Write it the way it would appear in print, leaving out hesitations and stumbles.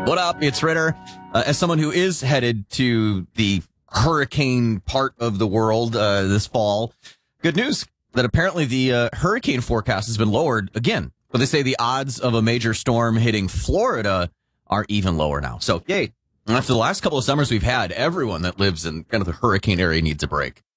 What up? It's Ritter. As someone who is headed to the hurricane part of the world this fall, good news that apparently the hurricane forecast has been lowered again. But they say the odds of a major storm hitting Florida are even lower now. So, yay. After the last couple of summers we've had, everyone that lives in kind of the hurricane area needs a break.